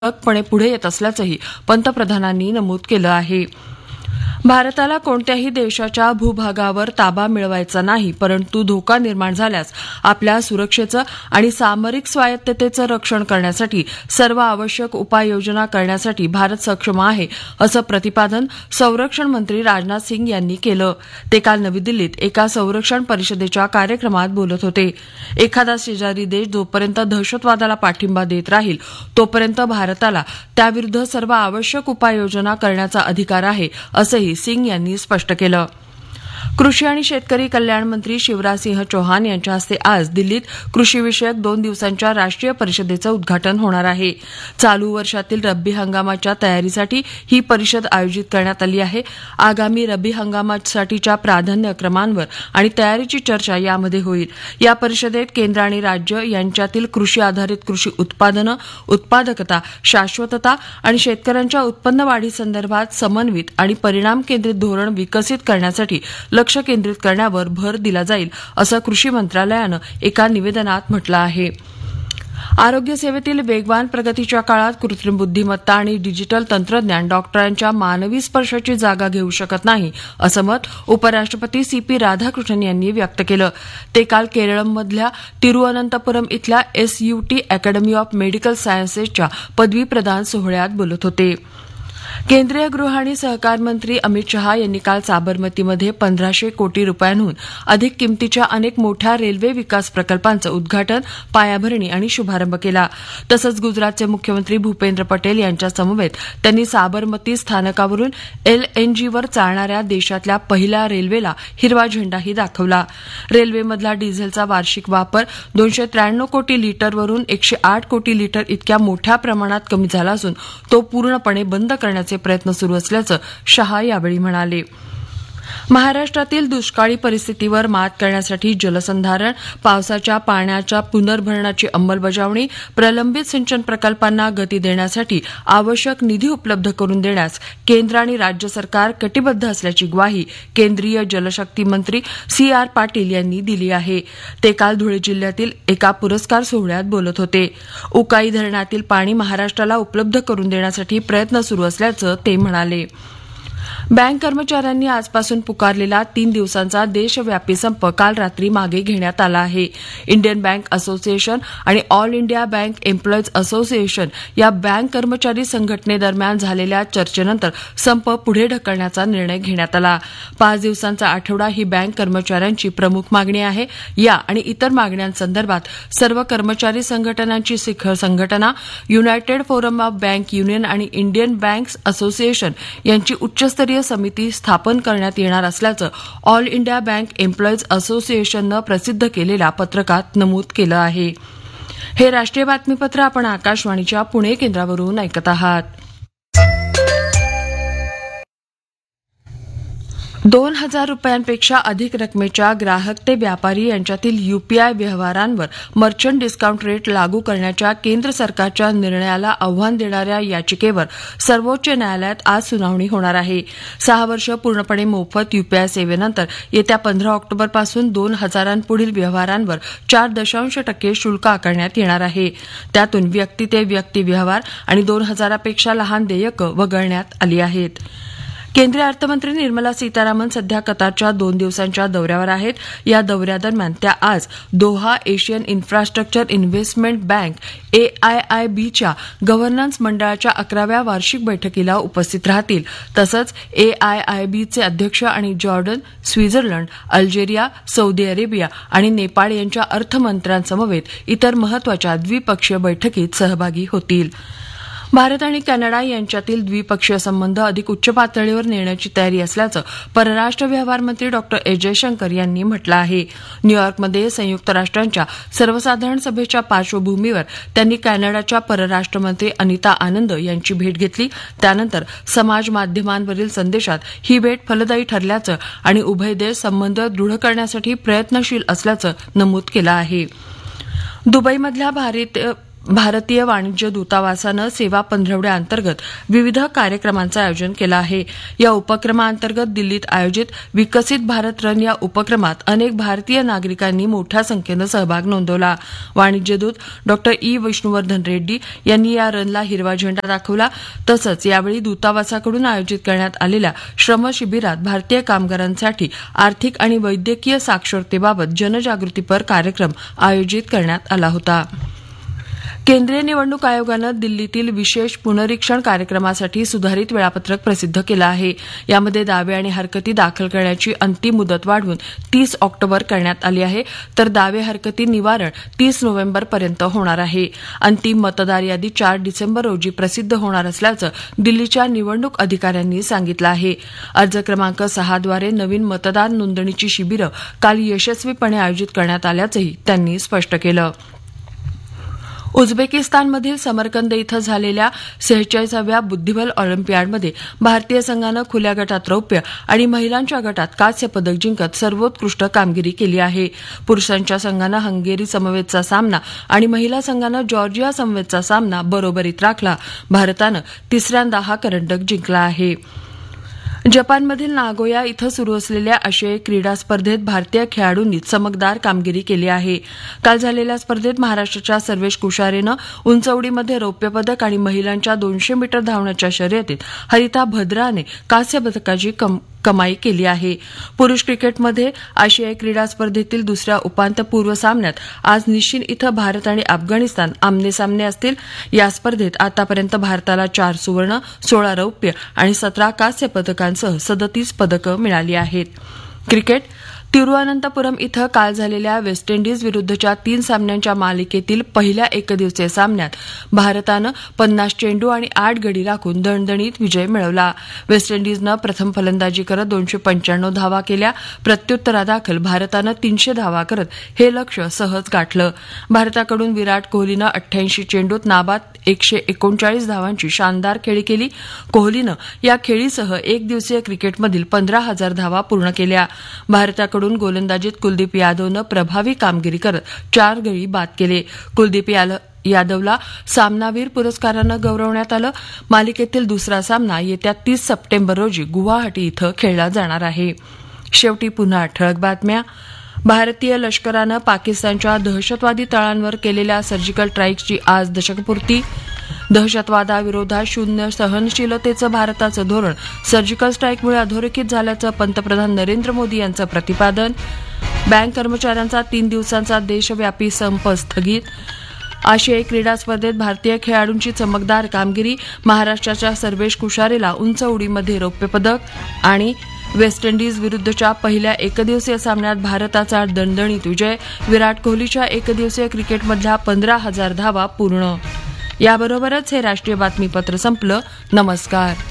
पणे पुढे येत असल्याचंही पंतप्रधानांनी नमूद केलं आहे. भारताला कोणत्याही देशाच्या भूभागावर ताबा मिळवायचा नाही, परंतु धोका निर्माण झाल्यास आपल्या सुरक्षेचं आणि सामरिक स्वायत्ततेचं रक्षण करण्यासाठी सर्व आवश्यक उपाययोजना करण्यासाठी भारत सक्षम आहे, असं प्रतिपादन संरक्षण मंत्री राजनाथ सिंग यांनी केलं. ते काल नवी दिल्लीत एका संरक्षण परिषदेच्या कार्यक्रमात बोलत होते. एखादा शेजारी देश जोपर्यंत दहशतवादाला पाठिंबा देत राहील तोपर्यंत भारताला त्याविरुद्ध सर्व आवश्यक उपाययोजना करण्याचा अधिकार आहे, असंही सिंग यांनी स्पष्ट केलं. कृषी आणि शेतकरी कल्याण मंत्री शिवराजसिंह चौहान यांच्या हस्ते आज दिल्लीत कृषीविषयक 2 दिवसांच्या राष्ट्रीय परिषदेचं उद्घाटन होणार आहे. चालू वर्षातील रब्बी हंगामाच्या तयारीसाठी ही परिषद आयोजित करण्यात आली आहे. आगामी रब्बी हंगामासाठीच्या प्राधान्यक्रमांवर आणि तयारीची चर्चा यामध्ये होईल. या परिषदेत केंद्र आणि राज्य यांच्यातील कृषी आधारित कृषी उत्पादनं, उत्पादकता, शाश्वतता आणि शेतकऱ्यांच्या उत्पन्न वाढीसंदर्भात समन्वित आणि परिणाम केंद्रित धोरण विकसित करण्यासाठी लक्ष केंद्रित करण्यावर भर दिला जाईल, असं कृषी मंत्रालयानं एका निवेदनात म्हटलं आहे. आरोग्य सेवेतील वेगवान प्रगतीच्या काळात कृत्रिम बुद्धिमत्ता आणि डिजिटल तंत्रज्ञान डॉक्टरांच्या मानवी स्पर्शाची जागा घेऊ शकत नाही, असं मत उपराष्ट्रपती CP राधाकृष्णन यांनी व्यक्त केलं. ते काल केरळमधल्या तिरुअनंतपुरम इथल्या SUT अकॅडमी ऑफ मेडिकल सायन्सेसच्या पदवी प्रदान सोहळ्यात बोलत होते. केंद्रीय गृह आणि सहकार मंत्री अमित शहा यांनी काल साबरमतीमध्ये 1500 कोटी रुपयांहून अधिक किमतीच्या अनेक मोठ्या रेल्वे विकास प्रकल्पांचं उद्घाटन, पायाभरणी आणि शुभारंभ केला. तसंच गुजरातचे मुख्यमंत्री भूपेंद्र पटेल यांच्या समवेत त्यांनी साबरमती स्थानकावरून LNGवर चालणाऱ्या देशातल्या पहिल्या रेल्वेला हिरवा झेंडाही दाखवला. रेल्वेमधला डिझेलचा वार्षिक वापर 293 कोटी लिटरवरून 108 कोटी लिटर इतक्या मोठ्या प्रमाणात कमी झाला असून तो पूर्णपणे बंद करण्याचे प्रयत्न सुरू असल्याचं शहा यावेळी म्हणाले. महाराष्ट्रातील दुष्काळी परिस्थितीवर मात करण्यासाठी जलसंधारण, पावसाच्या पाण्याच्या पुनर्भरणाची अंमलबजावणी, प्रलंबित सिंचन प्रकल्पांना गती देण्यासाठी आवश्यक निधी उपलब्ध करून देण्यास केंद्र आणि राज्य सरकार कटिबद्ध असल्याची ग्वाही केंद्रीय जलशक्ती मंत्री CR पाटील यांनी दिली आहे. ते काल धुळे जिल्ह्यातील एका पुरस्कार सोहळ्यात बोलत होते. उकाई धरणातील पाणी महाराष्ट्राला उपलब्ध करून देण्यासाठी प्रयत्न सुरू असल्याचं ते म्हणाले. बँक कर्मचाऱ्यांनी आजपासून पुकारलेला 3 दिवसांचा देशव्यापी संप काल रात्री मागे घेण्यात आला आहे. इंडियन बँक असोसिएशन आणि all India bank employees association या बँक कर्मचारी संघटनेदरम्यान झालेल्या चर्चेनंतर संप पुढे ढकलण्याचा निर्णय घेण्यात आला. 5 दिवसांचा आठवडा ही बँक कर्मचाऱ्यांची प्रमुख मागणी आहे. या आणि इतर मागण्यांसंदर्भात सर्व कर्मचारी संघटनांची शिखर संघटना, United forum of bank union आणि इंडियन बँक्स असोसिएशन यांची उच्चस्तरीय समिती स्थापन करण्यात येणार असल्याचं ऑल इंडिया बँक एम्प्लॉईज असोसिएशननं प्रसिद्ध केलेल्या पत्रकात नमूद केलं आहे. हे राष्ट्रीय बातमीपत्र आपण आकाशवाणीच्या पुणे केंद्रावरून ऐकत आहात. 2,000 रुपयांपेक्षा अधिक रकमेच्या ग्राहक ते व्यापारी यांच्यातील UPI व्यवहारांवर मर्चंट डिस्काउंट रेट लागू करण्याच्या केंद्र सरकारच्या निर्णयाला आव्हान देणाऱ्या याचिकेवर सर्वोच्च न्यायालयात आज सुनावणी होणार आहे. 6 वर्ष पूर्णपणे मोफत UPI सेवेनंतर येत्या 15 ऑक्टोबरपासून 2,000 व्यवहारांवर 4.% शुल्क आकारण्यात येणार आहे. त्यातून व्यक्ती ते व्यक्ती व्यवहार आणि 2,000 पेक्षा लहान देयकं वगळण्यात आली आहेत. केंद्रीय अर्थमंत्री निर्मला सीतारामन सध्या कतारच्या 2 दिवसांच्या दौऱ्यावर आहेत. या दौऱ्यादरम्यान त्या आज Doha Asian infrastructure investment bank AIIBच्या governance मंडळाच्या 11व्या वार्षिक बैठकीला उपस्थित राहतील. तसंच AIIBचे अध्यक्ष आणि Jordan, Switzerland, Algeria, Saudi Arabia आणि नेपाळ यांच्या अर्थमंत्र्यांसमवेत इतर महत्वाच्या द्विपक्षीय बैठकीत सहभागी होतील. भारत आणि कॅनडा यांच्यातील द्विपक्षीय संबंध अधिक उच्च पातळीवर नेण्याची तयारी असल्याचं परराष्ट्र व्यवहार मंत्री डॉ. एस. जयशंकर यांनी म्हटलं आहे. न्यूयॉर्कमध्ये संयुक्त राष्ट्रांच्या सर्वसाधारण सभेच्या पार्श्वभूमीवर त्यांनी कॅनडाच्या परराष्ट्र मंत्री अनिता आनंद यांची भेट घेतली. त्यानंतर समाज माध्यमांवरील संदेशात ही भेट फलदायी ठरल्याचं आणि उभय देश संबंध दृढ करण्यासाठी प्रयत्नशील असल्याचं नमूद केलं आहे. दुबईमधल्या भारतीय वाणिज्य दूतावासानं सेवा पंधरवड्याअंतर्गत विविध कार्यक्रमांचं आयोजन केलं आहे. या उपक्रमाअंतर्गत दिल्लीत आयोजित विकसित भारत रन या उपक्रमात अनेक भारतीय नागरिकांनी मोठ्या संख्येनं सहभाग नोंदवला. वाणिज्य दूत डॉ. ई. विष्णुवर्धन रेड्डी यांनी या रनला हिरवा झेंडा दाखवला. तसंच यावेळी दूतावासाकडून आयोजित करण्यात आलेल्या श्रम शिबिरात भारतीय कामगारांसाठी आर्थिक आणि वैद्यकीय साक्षरतेबाबत जनजागृतीपर कार्यक्रम आयोजित करण्यात आला होता. केंद्रीय निवडणूक आयोगानं दिल्लीतील विशेष पुनरीक्षण कार्यक्रमासाठी सुधारित वेळापत्रक प्रसिद्ध केलं आहे. यामध्ये दावे आणि हरकती दाखल करण्याची अंतिम मुदत वाढवून 30 ऑक्टोबर करण्यात आली आहे, तर दावे हरकती निवारण 30 नोव्हेंबरपर्यंत होणार आहे. अंतिम मतदार यादी 4 डिसेंबर रोजी प्रसिद्ध होणार असल्याचं दिल्लीच्या निवडणूक अधिकाऱ्यांनी सांगितलं आहे. अर्ज क्रमांक 6 द्वारे नवीन मतदार नोंदणीची शिबिरं काल यशस्वीपणे आयोजित करण्यात आल्याचंही त्यांनी स्पष्ट केलं. उझबेकिस्तानमधील समरकंद इथं झालेल्या 46व्या बुद्धिबळ ऑलिम्पियाडमध्ये भारतीय संघानं खुल्या गटात रौप्य आणि महिलांच्या गटात कांस्य पदक जिंकत सर्वोत्कृष्ट कामगिरी केली आहे. पुरुषांच्या संघानं हंगेरी समवेतचा सामना आणि महिला संघानं जॉर्जिया समवेतचा सामना बरोबरीत राखला. भारतानं तिसऱ्यांदा हा करंडक जिंकला आहे. जपानमधील नागोया इथं सुरू असलेल्या आशियाई क्रीडा स्पर्धेत भारतीय खेळाडूंनी चमकदार कामगिरी केली आहे. काल झालेल्या स्पर्धेत महाराष्ट्राच्या सर्वेश कुशारेनं उंच उडीमध्ये रौप्य पदक आणि महिलांच्या 200 मीटर धावण्याच्या शर्यतीत हरिता भद्राने कांस्य पदकाची कमाई केली आहे. पुरुष क्रिकेटमध्ये आशियाई क्रीडा स्पर्धेतील दुसऱ्या उपांत्यपूर्व सामन्यात आज निशिन इथं भारत आणि अफगाणिस्तान आमनेसामने असतील. या स्पर्धेत आतापर्यंत भारताला 4 सुवर्ण, 16 रौप्य आणि 17 कांस्य पदकांसह 37 पदकं मिळाली आहेत. क्रिकेट तिरुअनंतपुरम इथं काल झालेल्या वेस्ट इंडिज विरुद्धच्या 3 सामन्यांच्या मालिकेतील पहिल्या एकदिवसीय सामन्यात भारतानं 50 चेंडू आणि 8 गडी राखून दणदणीत विजय मिळवला. वेस्ट इंडिजनं प्रथम फलंदाजी करत 295 धावा केल्या. प्रत्युत्तरादाखल भारतानं 300 धावा करत हे लक्ष्य सहज गाठलं. भारताकडून विराट कोहलीनं 88 चेंडूत नाबाद 139 धावांची शानदार खेळी केली. कोहलीनं या खेळीसह एक दिवसीय क्रिकेटमधील 15,000 धावा पूर्ण केल्या. भारताकडून गोलंदाजीत कुलदीप यादवनं प्रभावी कामगिरी करत 4 गडी बाद केले. कुलदीप यादवला सामनावीर पुरस्कारानं गौरवण्यात आलं. मालिकेतील दुसरा सामना येत्या 30 सप्टेंबर रोजी गुवाहाटी इथं खेळला जाणार आहे. शेवटी पुन्हा ठळक बातम्या. भारतीय लष्करानं पाकिस्तानच्या दहशतवादी तळांवर केलेल्या सर्जिकल स्ट्राईकची आज दशकपूर्ती. दहशतवादाविरोधात शून्य सहनशीलतेचं भारताचं धोरण सर्जिकल स्ट्राईकमुळे अधोरेखित झाल्याचं पंतप्रधान नरेंद्र मोदी यांचं प्रतिपादन. बँक कर्मचाऱ्यांचा 3 दिवसांचा देशव्यापी संप स्थगित. आशियाई क्रीडा स्पर्धेत भारतीय खेळाडूंची चमकदार कामगिरी. महाराष्ट्राच्या सर्वेश कुशारेला उंच उडीमध्ये रौप्य पदक. आणि वेस्ट इंडिज विरुद्धच्या पहिल्या एकदिवसीय सामन्यात भारताचा दणदणीत विजय. विराट कोहलीच्या एकदिवसीय क्रिकेटमधल्या 15,000 धावा पूर्ण. याबरोबरच हे राष्ट्रीय बातमीपत्र संपलं. नमस्कार.